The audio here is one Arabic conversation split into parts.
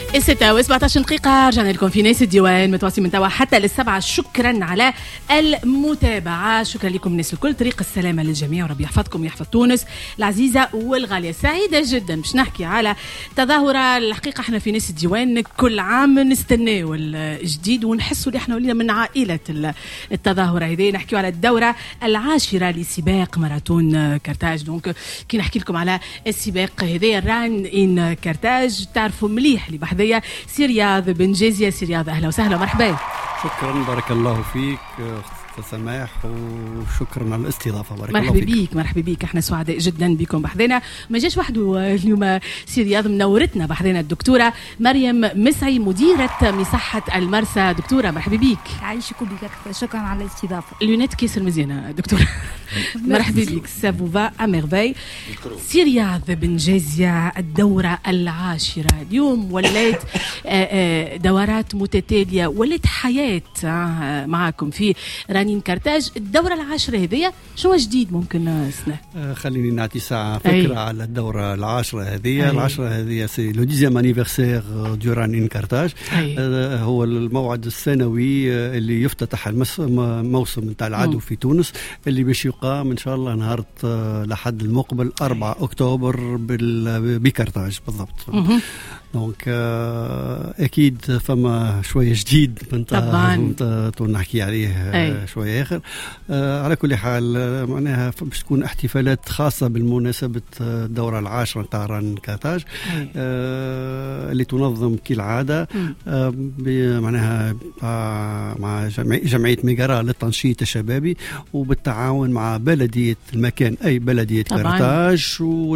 الستة و17 دقيقة رجعنا لكم في ناس الديوان متواصل من توا حتى للسبعة. شكرا على المتابعة، شكرا لكم الناس الكل. طريق السلامة للجميع وربي يحفظكم ويحفظ تونس العزيزة والغالية. سعيدة جدا باش نحكي على تظاهرة. الحقيقة احنا في ناس الديوان كل عام نستناو الجديد ونحسوا اللي احنا ولينا من عائلة التظاهرة هذه. نحكيو على الدورة العاشرة لسباق ماراثون كرتاج. دونك كي نحكي لكم على السباق هذا ران ان كرتاج تعرفوا مليح اللي بحذايا سي رياض بن جازية. سي رياض اهلا وسهلا ومرحبا. شكرا بارك الله فيك سماح وشكرا على الاستضافه. بارك الله فيك. مرحبا بك مرحبا بك. احنا سعداء جدا بكم بحذنا. ما جاش وحده اليوم سي رياض، منورتنا بحذنا الدكتوره مريم مسعي مديره مصحه المرسى. دكتوره مرحبا بك. عايشك بك، شكرا على الاستضافه. اللونات كيسر مزيانه دكتوره. مرحبا بك سافوفا اميرفي. سي رياض بن جازية الدوره العاشره اليوم ولات دورات متتاليه، ولات حياه معكم في رانين كرتاج. الدورة العاشرة هذه شو جديد ممكن سنة؟ خليني نعطي ساعة فكرة على الدورة العاشرة هذه. العاشرة هذه سي لو 10 انيفرسير دو رانين كرتاج. هو الموعد السنوي اللي يفتتح الموسم نتاع العدو في تونس، اللي باش يقام ان شاء الله نهار لحد المقبل 4 اكتوبر بكرتاج بالضبط. دونك اكيد فما شويه جديد طبعا نحكي عليه شويه اخر. على كل حال معناها باش تكون احتفالات خاصه بالمناسبه الدوره العاشره تاع ران كرتاج اللي تنظم كالعاده معناها مع جمعيه ميغارا للتنشيط الشبابي وبالتعاون مع بلديه المكان اي بلديه كرتاج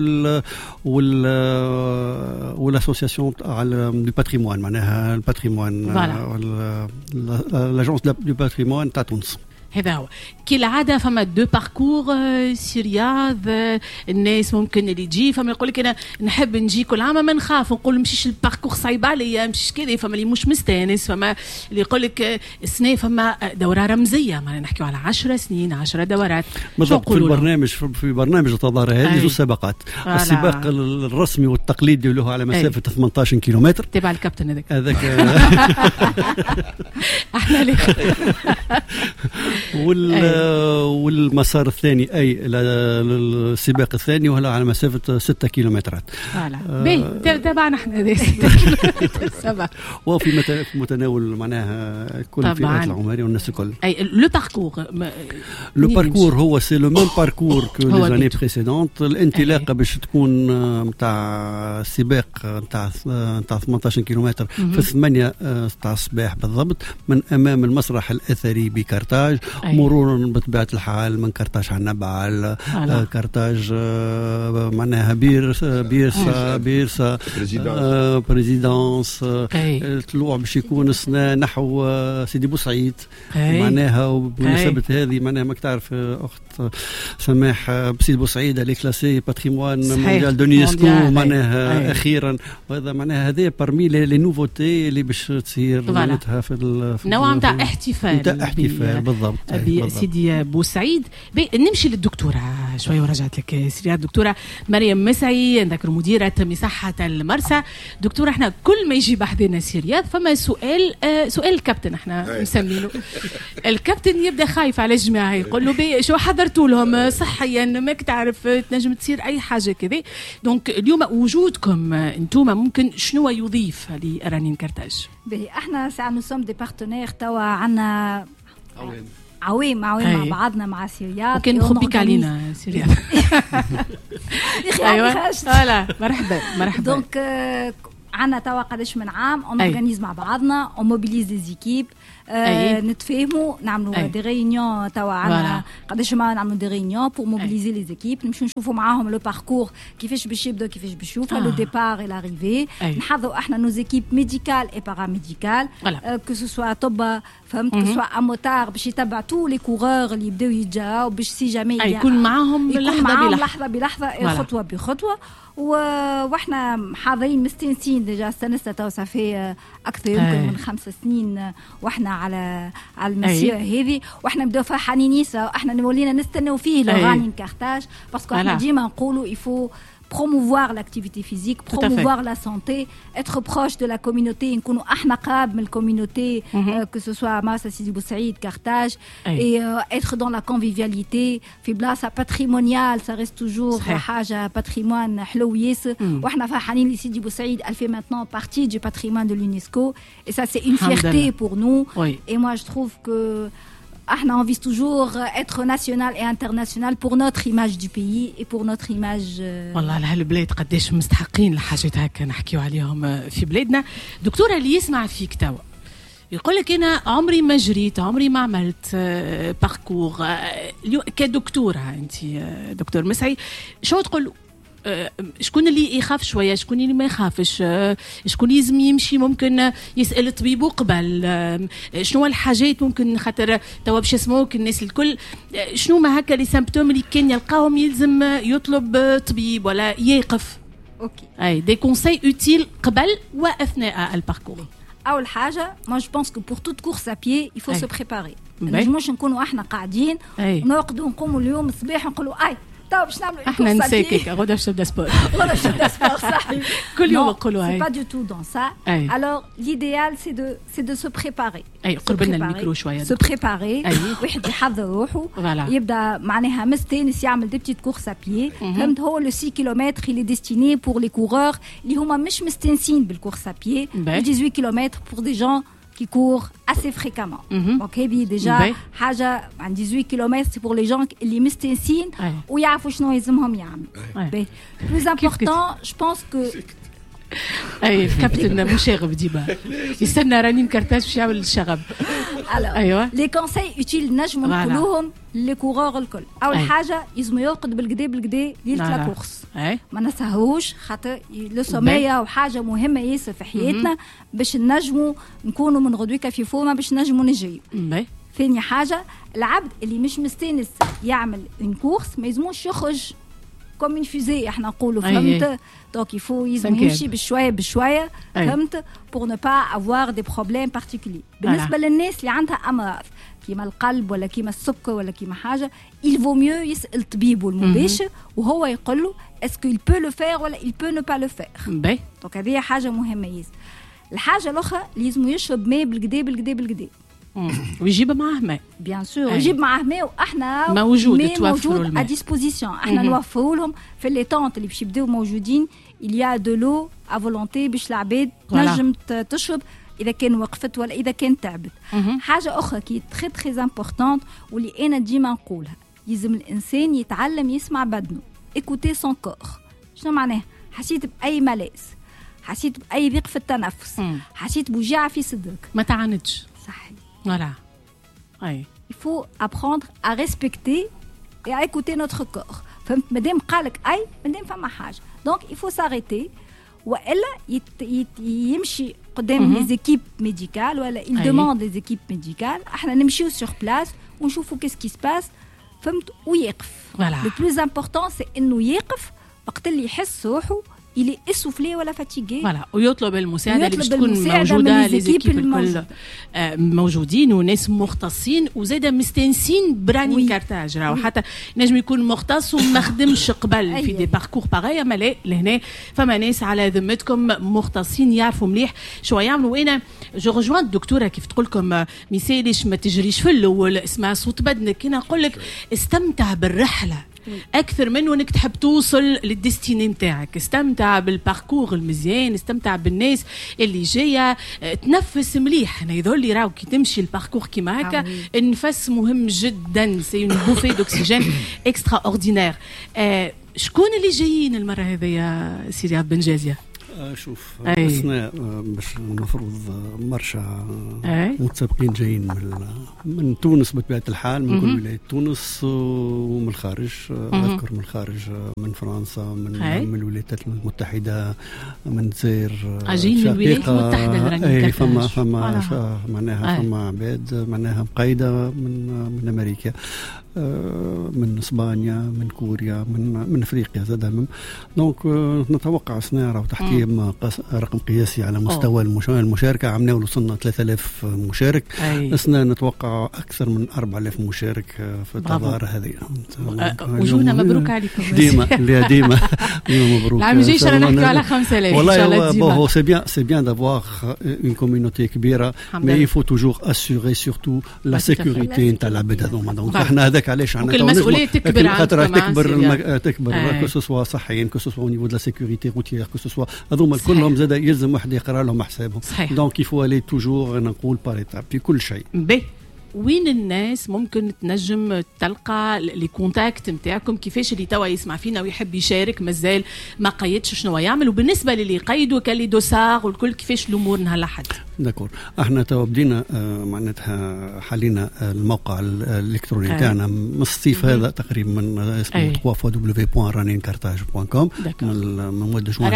والاسوسياسيون دو باتريمون معناها الباتريمون لاجونس دو باتريمون تاع تونس. هذا هو كالعادة. فما دو باركور سي رياض. الناس ممكن اللي تجي فما يقول لك أنا نحب نجي كل عام ما نخاف نقول مشيش الباركور صعيب عليا مشيش كذا. فما اللي مش مستانس، فما اللي يقول لك السنة فما دورة رمزية ما نحكيو على 10 سنين 10 دورات. بالضبط. في برنامج التظاهرة هذه زوج سباقات. السباق الرسمي والتقليدي له على مسافة 18 كيلومتر تبع الكابتن هذاك احنا ليه والمسار الثاني أي السباق الثاني وهلا على مسافة 6 كيلومترات. تبعنا احنا 6 كيلومتر 7 وفي متناول معناها كل الفئات العمرية والناس الكل. لو باركور هو سي لو ميم باركور كو لي زاني بريسيدونت. الانطلاقة باش تكون نتاع السباق نتاع 18 كيلومتر في 8 تاع الصباح بالضبط من أمام المسرح الأثري بكرتاج، مرورا بطبيعة الحال من كرتاج على النبع كرتاج معناها بيرسا بريزيدانس. الطلوع باش يكون نحو سيدي بوسعيد معناها. وبمناسبة هذه معناها ماك تعرف أخت سماح بسيدي بوسعيد اللي كلاسي باتريموان مونديال دو يونسكو معناها أخيرا. وهذا معناها هذا بارمي لي نوفوتي اللي باش تصير معناتها في نوع نتاع احتفال بالضبط. سيدي بوسعيد. نمشي للدكتورة شوية ورجعت لك سيدي الدكتورة مريم مسعي نذكر مديرة مصحة المرسى. دكتورة احنا كل ما يجي بحذنا سيرياض فما سؤال الكابتن احنا مسمينه. الكابتن يبدا خايف على الجماعة يقول له شو حضرتوا لهم صحيا ماك تعرف تنجم تصير اي حاجة كذا. دونك اليوم وجودكم انتم ممكن شنو يضيف لرنين كرتاج؟ احنا ساعة نسوم دي بارتنير توا عنا عويم مع بعضنا مع سيرياض. ممكن نخبيك علينا سيرياض. ايوه مرحبا. دونك عنا توا قداش من عام اونغانيز مع بعضنا وموبيليز دي زيكيب نتفاهموا نعملوا دي ريونيون. توا عنا قداش ما نعملوا دي ريونيون بور موبيليزي لي زيكيب نمشيو نشوفوا معاهم لو باركور كيفاش باش يبداو كيفاش باش يوصلوا لو ديبار اي لاريفي. نحضروا احنا نو زيكيب ميديكال اي باراميديكال كو سو سوا طب فهمت كو سوا اموتار باش يتبع تو لي كورور اللي يبداو يتجاو باش سي جامي يكون معاهم لحظه بلحظه خطوه بخطوه. واحنا حاضرين مستنسين ديجا استنسنا تو صافي اكثر يمكن من 5 سنين واحنا على المسيره هذه. واحنا نبداو فرحانين ياسر. احنا ولينا نستناو فيه لو رانين كارتاج باسكو احنا ديما نقولوا يفو promouvoir l'activité physique, promouvoir la santé, être proche de la communauté, نكونوا احنا قراب من الكوميونيتي que ce soit Massa Sidi Bou Saïd, Carthage, et être dans la convivialité في بلاصه patrimoniale, ça reste toujours حاجه patrimoine حلو ياسر. واحنا فرحانين اللي سيدي بوسعيد elle fait maintenant partie du patrimoine de l'UNESCO et ça c'est une fierté pour nous. Et moi je trouve que on vise toujours être national et international pour notre image du pays et pour notre image. والله لهالبلاد قداش مستحقين الحاجات هكا نحكيو عليهم في بلادنا. دكتورة اللي يسمع فيك توا يقول لك أنا عمري ما جريت، عمري ما عملت باركور كدكتورة، أنت دكتور مسعي، شو تقول شكون اللي يخاف شويه، شكون اللي ما يخافش، شكون لازم يمشي ممكن يسال طبيبه قبل، شنو الحاجات ممكن خاطر توا باش يسمعوك الناس الكل، شنو ما هكا لي سيمبتوم اللي كان يلقاهم يلزم يطلب طبيب ولا يقف. اوكي اي دي كونساي اوتيل قبل واثناء الباركور. اول حاجه moi je pense que pour toute course à pied il faut se préparer. مش نكونوا احنا قاعدين نرقدوا نقوموا اليوم الصباح نقولوا اي باش نعملوا احنا نساكك غدا باش نبدا سبور صحيح كل يوم نقولوا هاي. C'est pas du tout dans ça. Alors l'idéal c'est de se préparer. اي قرب لنا الميكرو شويه. Se préparer. واحد يحضر روحه يبدا معناها مستانس يعمل دي بتيت كورس ا بيي. فهمت هو لو 6 كيلومتر اللي ديستيني بور لي كورور اللي هما مش مستانسين بالكورس ا بيي. 18 كيلومتر pour des gens qui courent assez fréquemment. Donc déjà حاجة عن 18 كيلومتر c'est pour les gens اللي مستنسين ويعرفوا شنو يلزمهم يعملوا. Plus important, je pense que اي كابتن مشاغب ديما يستنى رنين كارتاج باش يعمل الشغب. ايوه لي كونساي اوتيل نجموا نقولوهم لي كورور الكل. اول حاجه يلزم يرقد بالكدا ليله لا كورس، ما نسهوش خاطر لو سوميا وحاجه مهمه ياسر في حياتنا باش نجموا نكونوا من غدوه في فورما باش نجموا نجريو. ثاني حاجه العبد اللي مش مستانس يعمل اون كورس ما يلزموش يخرج كوم اون فوزي احنا نقولوا فهمت. دونك يفو يمشي بشويه فهمت pour ne pas avoir des problèmes particuliers. بالنسبه للناس اللي عندها امراض كيما القلب ولا كيما السكر ولا كيما حاجه il vaut mieux يسال طبيبه المباشر وهو يقول له est-ce qu'il peut le faire ولا il peut ne pas le faire. دونك هذه حاجه مهمه ياسر. الحاجه الاخرى لازم يشرب ماء بالكدا ويجيب معاه ماء بيان سور يجيب معاه ماء واحنا موجود ا ديسبوزيسيون. احنا نوفروا لهم في لي طونط اللي باش يبداو موجودين il y a de l'eau à volonté باش العباد تنجم تشرب اذا كان وقفت ولا اذا كان تعبت. حاجه اخرى كي تري تري امبورطونت واللي انا ديما نقولها يلزم الانسان يتعلم يسمع بدنه écouter son corps. شنو معناه؟ حسيت باي ملاذ، حسيت باي ضيق في التنفس، حسيت بوجع في صدرك ما تعاندش. صحيح. Voilà. Il faut apprendre à respecter et à écouter notre corps. فهمت مادام قالك اي مادام فما حاجه دونك il faut s'arrêter والا يمشي قدام لي زيكيب ميديكال ولا il demande les équipes médicales. احنا نمشيو sur place ونشوفوا qu'est-ce qui se passe فهمت ويقف. Le plus important c'est انه يقف وقت اللي يحس روحه il est essoufflé ولا fatigué. voilà ويطلب المساعده اللي باش تكون موجوده ليزيكيب الكل موجودين وناس مختصين وزاده مستانسين براني كارتاج. راهو حتى نجم يكون مختص وما خدمش قبل في دي باركور باغي، اما لا لهنا فما ناس على ذمتكم مختصين يعرفوا مليح شو يعملوا. وانا جو رجوان الدكتوره كيف تقول لكم ما يسالش ما تجريش في الاول اسمع صوت بدنك. انا نقول لك استمتع بالرحله اكثر من انك تحب توصل للديستيني نتاعك. استمتع بالباركور المزيان، استمتع بالناس اللي جايه، تنفس مليح. انا يظهر لي راهو كي تمشي الباركور كيما هكا النفس مهم جدا، سي اون بوفي دوكسيجين اكسترا اوردينير. شكون اللي جايين المره هذه يا سيدي عبد الجازيه؟ شوف اثناء باش نفرض مرشا متسابقين جايين من تونس بطبيعه الحال، من كل ولايات تونس ومن الخارج. اذكر من الخارج من فرنسا، من الولايات المتحده، من الجزائر، جايين من الولايات المتحده. فما معناها فما عباد معناها مقيده من امريكا. من اسبانيا، من كوريا، من افريقيا زاد. دونك نتوقع سنة وتحكيم رقم قياسي على مستوى المشاركه. عمنا وصلنا 3000 مشارك. سنة نتوقع اكثر من 4000 مشارك في التظاهره هذه. وجونا مبروك عليكم. ديما مبروك. العام الجاي ان شاء الله نحكيو على 5000 ان شاء الله. والله سي بيان دافوار اون كوميونيتي كبيره، مي يفو توجور اسيغي سورتو لا سيكوريتي نتاع العباد هذوما. دونك احنا هذاك علاش عندنا المسؤوليه تكبر تكبر كو سوسوا صحيين، كو سوسوا او نيفو دو لا سيكوريتي روتيير، كو سوسوا هذوما كلهم زاد يلزم واحد يقرا لهم حسابهم. دونك يفو الي توجور نقول بار ايتاب في كل شيء. وين الناس ممكن تنجم تلقى لي كونتاكت نتاعكم؟ كيفاش اللي توا يسمع فينا ويحب يشارك مازال ما قيدش شنو يعمل؟ وبالنسبه للي يقيدوا كالي دوسار والكل كيفاش الامور نهار حد؟ داكور، احنا توا بدينا معناتها حلينا الموقع الالكتروني تاعنا من الصيف هذا تقريبا، من اسمه www.ranincartage.com من مود جوان.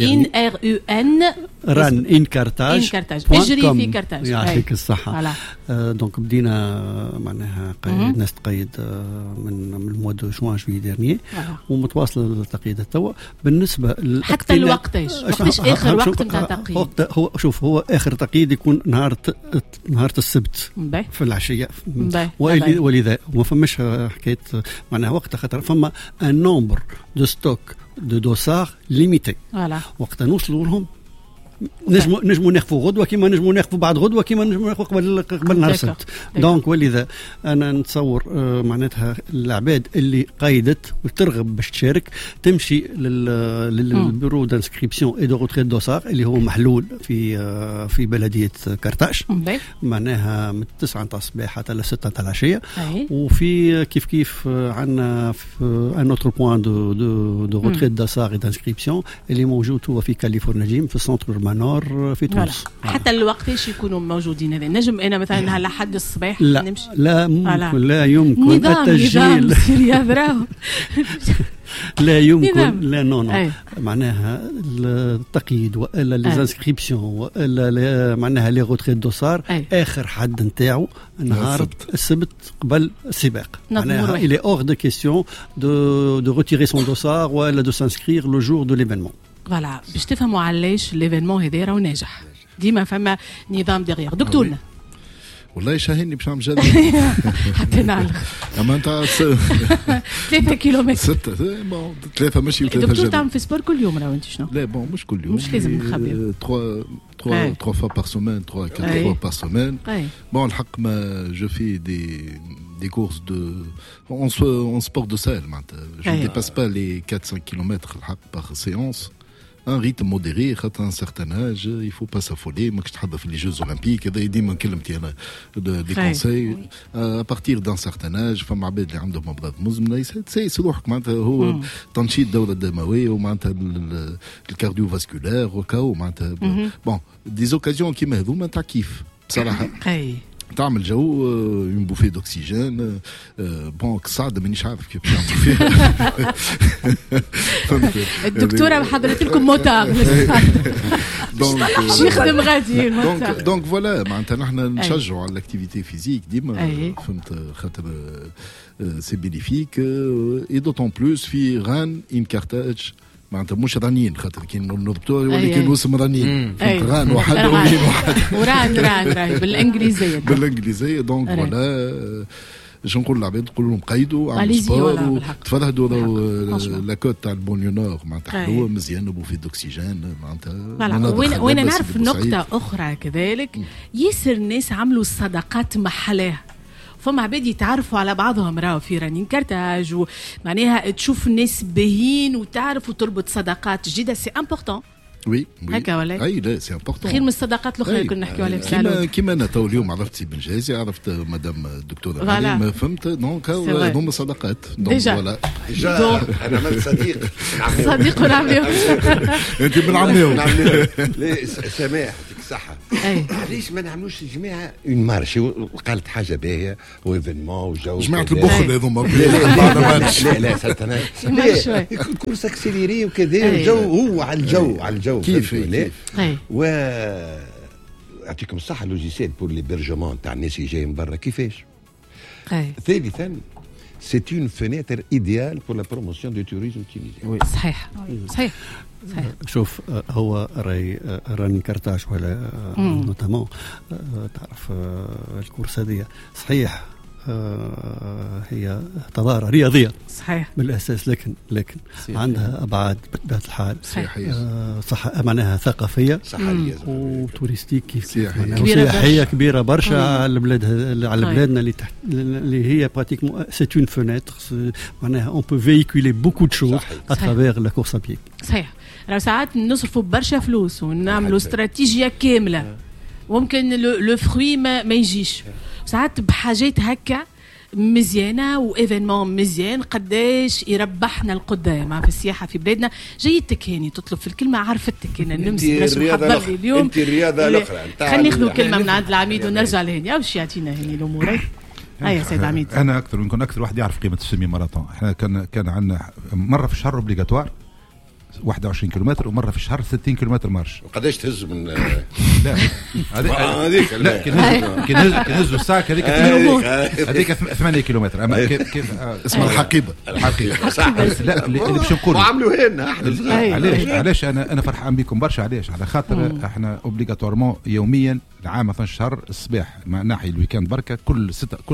RANINCARTAGE اجري في كارتاج. يعطيك الصحه. دونك بدينا معناها الناس تقيد من المود جوان جويي ديرني، ومتواصله التقييدات توا. بالنسبه حتى الوقتاش اخر وقت نتاع التقييد؟ هو شوف، هو اخر تقييد يكون نهار السبت في العشيه، ولذا ما فماش حكايه معناها وقت، خاطر فما ان نومبر دو ستوك دو دوسار ليميتي. وقت نوصلوا لهم نجموا ناخذوا غدوه كيما نجموا ناخذوا بعد غدوه كيما نجموا ناخذوا قبل نهار السبت. دونك ولذا انا نتصور معناتها العباد اللي قيدت وترغب باش تشارك تمشي للبيرو دانسكريبسيون اي دو روتري دوسار اللي هو محلول في بلديه كارتاج، معناها من 9 تاع الصباح حتى 6 تاع العشيه. وفي كيف عندنا ان اوتر بوين دو روتري دوسار اي دانسكريبسيون اللي موجود هو في كاليفورنيا جيم في سنتر منار في تونس. حتى الوقت ايش يكونوا موجودين؟ هذا نجم انا مثلا هلا حد الصباح نمشي؟ لا ممكن، لا يمكن التسجيل. لا يمكن، لا نو معناها التقييد والا لي انسكريبسيون والا معناها لي روتري دوسار اخر حد نتاعو نهار السبت قبل السباق. معناها الي اور دو كيسيون دو روتيري سون دوسار ولا دو سانسكرير لو جور دو ليفينمون. فوالا باش تفهموا علاش ليفينمون هذا راه ناجح، ديما فما نظام دغيغ. دكتورنا والله شاهدني باش نعمل جدول حتى نعرف اما انت 3 كيلومتر 6 بون 3 ماشي 3 دكتور تعمل في سبور كل يوم؟ راه انت شنو؟ لا بون مش كل يوم، مش لازم نخبي 3 fois par semaine 3 4 fois par semaine. Bon الحق ما je fais des courses en sport de salle. Je ne dépasse pas les 4-5 km par séance. Un rythme modéré, à un certain âge, il ne faut pas s'affoler. Moi, je travaille dans les Jeux Olympiques, et des conseils. À partir d'un certain âge, femme عباد اللي عندهم أمراض مزمنة يسيس روحك معناتها هو تنشيط الدورة الدموية ومعناتها الكارديوفاسكولار وكاو معناتها بون دي زوكازيون كيما هذوما تاع كيف بصراحة. تعمل جو اون بوفي دوكسيجين بون صعد مانيش عارف كيف نعمل فيها. الدكتوره حضرت لكم موتار باش يخدم غادي الموتار. دونك فوالا معناتها نحن نشجعوا على الاكتيفيتي فيزيك ديما، فهمت، خاطر سي بينيفيك اي دوتون بلوس في ران ان كارتاج معناتها مش رانين، خاطر كي نربطوه يولي كان اسم رانين، فهمت، ران واحد ورين واحد وران راهي بالانجليزيه. دونك فوالا جو نقول للعباد نقول لهم قيدوا عملوا سبور وتفرهدوا لاكوت تاع البونيو نور معناتها حلوه مزيانه وفي دوكسيجين معناتها. وين نعرف نقطه اخرى كذلك، ياسر الناس عملوا الصداقات محلاها، فما عباد يتعرفوا على بعضهم راهو في رانين كارتاج، ومعناها تشوف الناس باهين وتعرف وتربط صداقات جديده. سي امبورطون. وي هكا ولا؟ اي لا سي امبورطون، خير من الصداقات الاخرى اللي كنا نحكيو عليها في السالون. كيما انا تو اليوم عرفت سي بنجازي، عرفت مدام الدكتوره ما فهمت. دونك هذوما صداقات. دونك فوالا انا من صديق ونعملوا انت بنعملوا لا سماح صحة. علاش ما نعملوش جماعة اون مارشي؟ وقالت حاجة باهية وايفينمون وجو جماعة البخل هذوما. لا سلطنة يكون كورس اكسيليري وكذا الجو هو على الجو كيف و اعطيكم الصحة اللوجيسيال بور ليبرجمون تاع الناس اللي جايين من برا كيفاش. ثالثا c'est une fenêtre idéale pour la promotion du tourisme tunisien. صحيح صحيح. شوف هو راني كرتاج ولا نوتامون تعرف الكورس هذه صحيح هي تظاهرة رياضية صحيح بالأساس لكن عندها أبعاد بطبيعة الحال صح معناها ثقافية وتوريستيك سياحية كبيرة برشا على بلادنا اللي هي براتيكمون سيت اون فونيتر معناها اون بو فييكولي بوكو دو شوز اترافير لا كورس ا بيي. صحيح. راهو ساعات نصرفوا برشا فلوس ونعملوا استراتيجية كاملة وممكن لو فروي ما يجيش. ساعات بحاجات هكا مزيانة وإيفينمون مزيان قداش يربحنا القدام في السياحة في بلادنا. جيدتك هاني تطلب في الكلمة عرفتك أنا نمسك باش محضر لي اليوم. أنت الرياضة الأخرى. خلينا ناخذ كلمة من عند العميد ونرجع لهاني. أوش يعطينا هاني الأمور. هيا سيد عميد. أنا يمكن أكثر واحد يعرف قيمة السيمي ماراثون. إحنا كان عندنا مرة في الشهر أوبليغاتوار 21 كيلومتر ومره في الشهر 60 كيلومتر مارش. وقداش تهز من لا هذيك لا كنهزوا الساعه هذيك 8 كيلومتر. اما اسمها الحقيبه لا اللي باش نقول وعملوا هنا احنا علاش انا فرحان بكم برشا. علاش؟ على خاطر احنا اوبليغاتوارمون يوميا العام 12 شهر الصباح مع ناحيه الويكاند بركه كل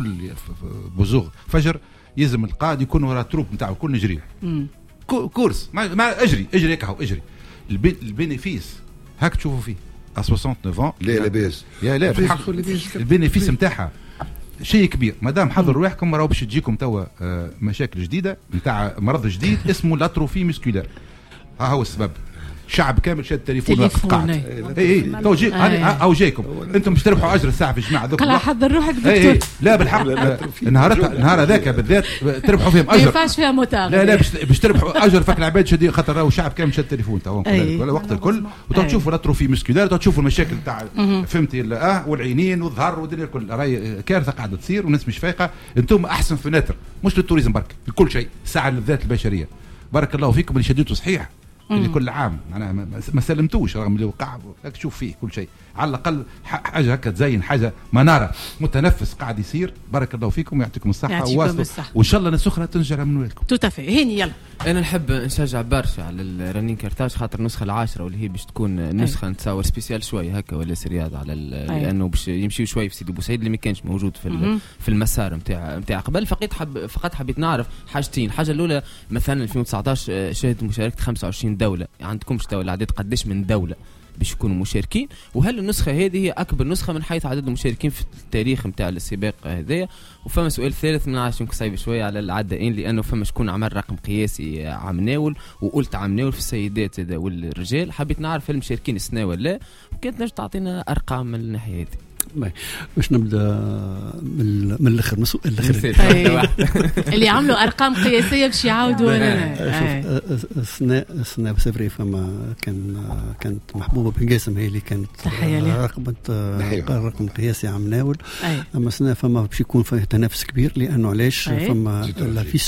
بزوغ فجر يلزم القائد يكون ورا التروب نتاعو كل نجري كورس ما اجري هيك اهو اجري. البينيفيس هاك تشوفوا فيه 69 لا لاباس يا لا البينيفيس نتاعها شيء كبير. مادام حضروا روحكم راهو باش تجيكم توا مشاكل جديده نتاع مرض جديد اسمه لاتروفي مسكولار. ها هو السبب. شعب كامل شاد التليفون قاعد اي تو جي او جايكم انتم باش تربحوا اجر الساعه في الجماعه ذوك. قال حضر روحك دكتور. لا بالحق النهار هذاك بالذات تربحوا فيهم اجر. ما ينفعش فيها متاع. لا باش تربحوا اجر فك العباد شدي خاطر راهو شعب كامل شاد التليفون تو ولا وقت الكل وتشوفوا لاتروفي مسكولار تشوفوا المشاكل تاع فهمتي والعينين والظهر والدنيا الكل. راهي كارثه قاعده تصير والناس مش فايقه. انتم احسن فناتر مش للتوريزم برك لكل شيء ساعه للذات البشريه. بارك الله فيكم اللي شديتوا صحيح اللي كل عام معناها ما سلمتوش رغم اللي وقع لك تشوف فيه كل شيء على الاقل حاجه هكا تزين حاجه مناره متنفس قاعد يصير. بارك الله فيكم ويعطيكم الصحه وان شاء الله ناس اخرى تنجر من ويلكم. توتافي هيني يلا. انا نحب نشجع برشا على الرنين كارتاج خاطر النسخه العاشره واللي هي باش تكون نسخه نتصور سبيسيال شويه هكا ولا رياضه على لانه باش يمشيو شويه في سيدي بوسعيد اللي ما كانش موجود في المسار نتاع قبل. فقط حبيت نعرف حاجتين. الحاجه الاولى مثلا 2019 شهد مشاركه 25 دوله. عندكمش دولة العدد قداش من دولة باش يكونوا مشاركين؟ وهل النسخة هذه هي أكبر نسخة من حيث عدد المشاركين في التاريخ نتاع السباق هذايا؟ وفما سؤال ثالث من عاش يمكن صعيب شوية على العدائين لأنه فما شكون عمل رقم قياسي عام ناول وقلت عام ناول في السيدات والرجال. حبيت نعرف هل المشاركين السنة ولا وكانت نجم تعطينا أرقام من الناحية هذه. باش نبدا من الاخر من السؤال الاخر اللي عملوا ارقام قياسيه باش يعاودوا السنه سفري فما كانت محبوبه بن قاسم هي اللي كانت رقم قياسي عام ناول. اما السنه فما باش يكون فيه تنافس كبير لانه علاش فما لا فيس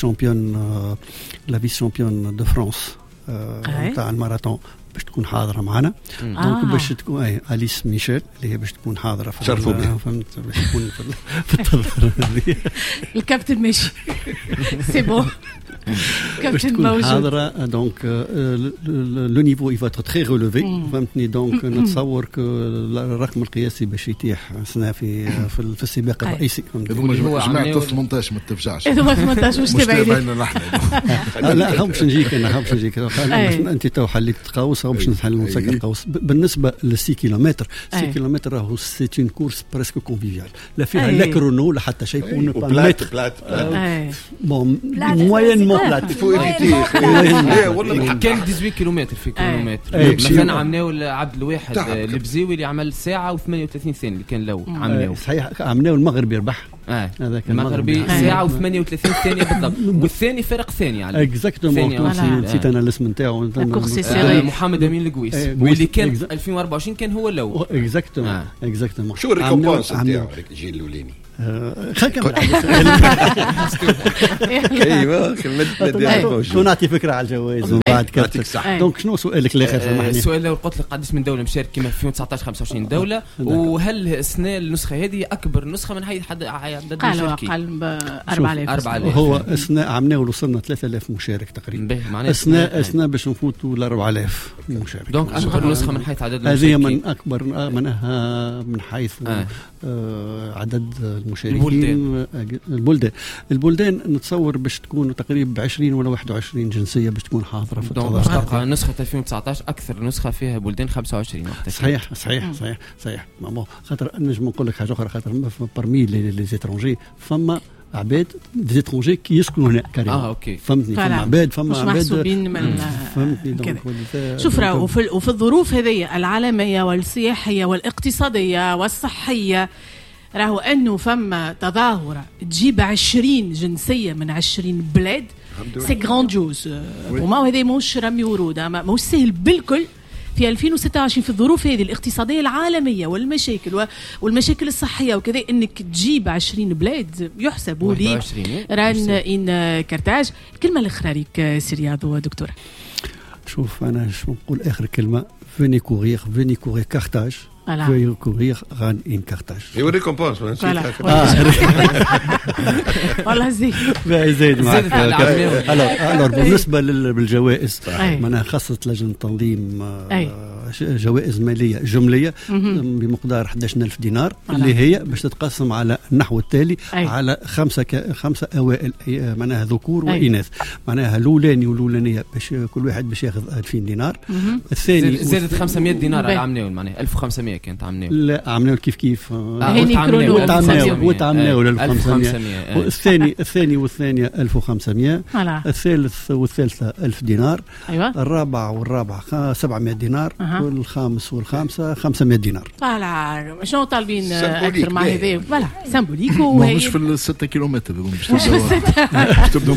شامبيون دو فرانس تاع الماراثون باش تكون حاضره معنا. دونك باش تكون اليس ميشيل اللي هي باش تكون حاضره شرفوا بها فهمت باش تكون في التظاهره هذه. الكابتن ماشي سي بون كابتن موجود حاضره. دونك لو نيفو يفا تري ريليفي فهمتني. دونك نتصور الرقم القياسي باش يتيح سنه في السباق الرئيسي. هو جماعه 18 ما تفجعش. هو 18 مش تبعين. لا هم باش نجيك انت تو حليت قوس باش نحل مسكر قوس. بالنسبه ل 6 كيلومتر 6 كيلومتر راهو سي اون كورس بريسك كونفيفيال لا فيها لا كرونو لا حتى شيء. بلات بون موين بلات كان 18 كيلومتر في كيلومتر. مثلا عمناو عبد الواحد البزيوي اللي عمل ساعه و38 ثانيه اللي كان لو عمناو صحيح. عمناو المغربي ربح هذاك المغربي ساعه و38 ثانيه بالضبط. والثاني فرق ثاني عليه اكزاكتومون. نسيت انا الاسم نتاعو محمد امين القويس واللي كان 2024 كان هو الاول. اكزاكتومون. شو الريكومبونس نتاعو الجيل الاولاني؟ خلينا نكمل. نعطي فكره على الجوائز ومن بعد كارتك. دونك شنو سؤالك الاخر سامحني؟ السؤال الاول قلت لك قداش من دوله مشارك كما في 2019 25 دوله. وهل السنه النسخه هذه اكبر نسخه من حيث عدد المشاركين؟ قال ب 4000. هو اثناء عملنا وصلنا 3000 مشارك تقريبا. اثناء باش نفوتوا ل 4000 مشارك. دونك اكبر نسخه من حيث عدد المشاركين. هذه من اكبر منها من حيث عدد المشاركين. البلدان نتصور باش تكون تقريبا 20 ولا 21 جنسيه باش تكون حاضره في التظاهرات. نسخه 2019 اكثر نسخه فيها بلدان 25 وقتها. صحيح ماما خاطر نجم نقول لك حاجه اخرى خاطر برمي لي زيترونجي فما عباد دي زيترونجي كي يسكنوا هنا كريم. اوكي فهمتني. فما عباد مش محسوبين من فهمتني. شوف راهو وفي الظروف هذه العالميه والسياحيه والاقتصاديه والصحيه راهو انه فما تظاهره تجيب 20 جنسيه من 20 بلاد سي غرانديوز. وما هذا مش رمي ورود مش سهل بالكل في 2026 في الظروف هذه الاقتصاديه العالميه والمشاكل الصحيه وكذا انك تجيب 20 بلاد يحسبوا لي ران ان كرتاج. الكلمه الاخرى ليك سي رياض ودكتوره. شوف انا شو نقول اخر كلمه فيني كورير كارتاج. Veuillez courir ran in Carthage. Et on récompense. والله زيد معك. alors بالنسبة بالجوائز معناها خاصة لجنة التنظيم جوائز مالية جملية بمقدار 11,000 دينار اللي هي باش تتقسم على النحو التالي على خمسة أوائل معناها ذكور وإناث. معناها الأولاني والأولانية باش كل واحد باش ياخذ 2000 دينار. الثاني زادت 500 دينار على عمناول معناها 1500 كانت عمناول. لا عمناول كيف وتعمناول 1500. الثاني والثانية 1500. الثالث والثالثة 1000 دينار. الرابعة 700 دينار. والخامس والخامسة 500 دينار. فوالا شنو طالبين أكثر مع هذا؟ فوالا سامبوليك. مش في 6 كيلومتر باش تبدو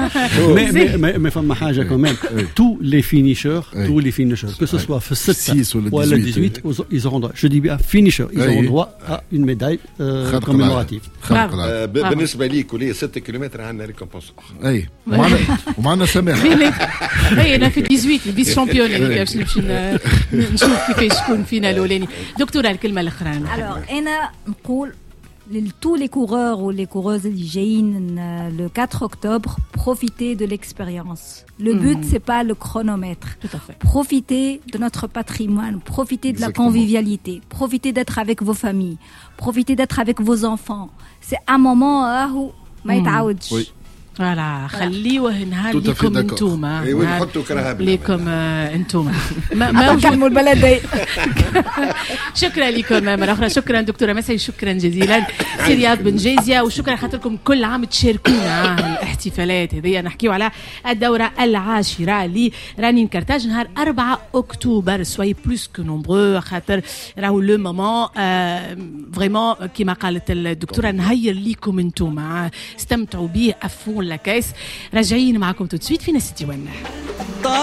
ما فما حاجة كمان. tous les finisheurs que ce soit في الستة ولا 18 ils auront droit. Je dis bien finishers ils auront droit à une médaille commémorative. بالنسبة ليك ولي 6 كيلومتر عندنا ريكومبونس. اي ومعنا سماح. اي انا في 18 الفيس شامبيون باش نمشي نشوف كيفاش يكون فينا الاولاني. دكتوره الكلمه الاخرى. انا نقول tous les coureurs ou les coureuses اللي جايين le 4 octobre profitez de l'expérience. Le but c'est pas le chronomètre. Profitez de notre patrimoine, profitez de la convivialité, profitez d'être avec vos familles, profitez d'être avec vos enfants. C'est un moment راهو ما يتعاودش. فوالا خليوه نهار ليكم انتوما ليكم انتوما ما كلموا البلد. شكرا لكم مرة أخرى. شكرا دكتورة مسعي. شكرا جزيلا سي رياض بن جازية. وشكرا خاطركم كل عام تشاركونا الاحتفالات هذه. نحكيو على الدورة 10 لرنين كرتاج نهار 4 أكتوبر. سوي بلوس كو نومبرو خاطر راهو لو مومون فريمون كيما قالت الدكتورة نهير ليكم انتوما استمتعوا به أفون لكاس. راجعين معكم تسويت في ناس ديوان.